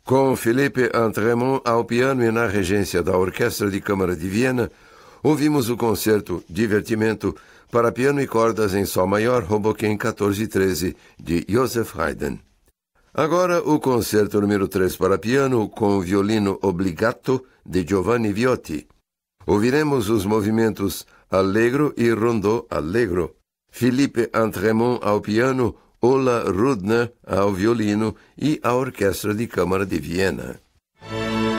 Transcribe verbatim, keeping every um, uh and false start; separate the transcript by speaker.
Speaker 1: Com Philippe Entremont ao piano e na regência da Orquestra de Câmara de Viena, ouvimos o concerto Divertimento para piano e cordas em Sol maior, Hoboken quatorze e treze, de Joseph Haydn. Agora o concerto número três para piano com violino obbligato, de Giovanni Viotti. Ouviremos os movimentos Allegro e Rondó Allegro. Philippe Entremont ao piano, Ola Rudner ao violino e a Orquestra de Câmara de Viena.